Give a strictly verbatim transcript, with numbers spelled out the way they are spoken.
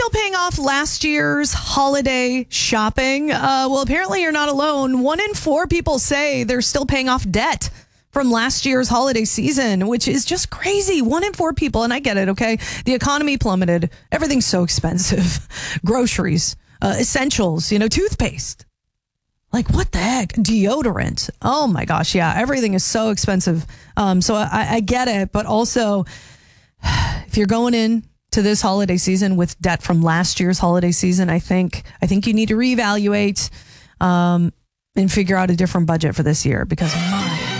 still paying off last year's holiday shopping? Uh, well, apparently you're not alone. One in four people say they're still paying off debt from last year's holiday season, which is just crazy. One in four people, and I get it, okay? The economy plummeted. Everything's so expensive. Groceries, uh, essentials, you know, toothpaste. Like, what the heck? Deodorant. Oh, my gosh. Yeah, everything is so expensive. Um, so I, I get it. But also, if you're going in to this holiday season with debt from last year's holiday season, I think I think you need to reevaluate um, and figure out a different budget for this year because, my